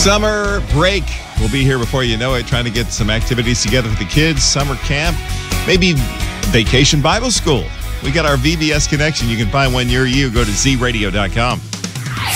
Summer break will be here before you know it, trying to get some activities together with the kids, summer camp, maybe vacation Bible school. We got our VBS connection. You can find one near you. Go to zradio.com.